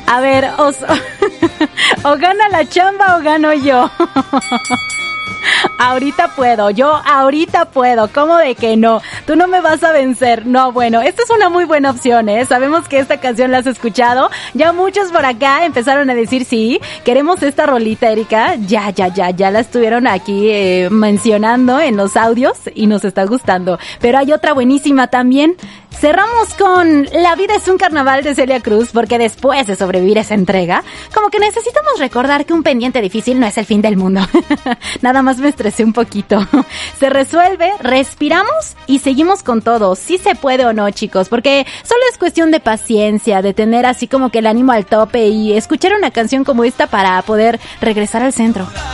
A ver, o gana la chamba o gano yo. Ahorita puedo, ¿cómo de que no? Tú no me vas a vencer. No, bueno, esta es una muy buena opción, ¿eh? Sabemos que esta canción la has escuchado. Ya muchos por acá empezaron a decir sí, queremos esta rolita, Erika. Ya la estuvieron aquí mencionando en los audios y nos está gustando. Pero hay otra buenísima también. Cerramos con La vida es un carnaval de Celia Cruz, porque después de sobrevivir esa entrega, como que necesitamos recordar que un pendiente difícil no es el fin del mundo. Nada más me estresé un poquito. Se resuelve, respiramos y seguimos con todo. Sí se puede o no, chicos, porque solo es cuestión de paciencia, de tener así como que el ánimo al tope y escuchar una canción como esta para poder regresar al centro.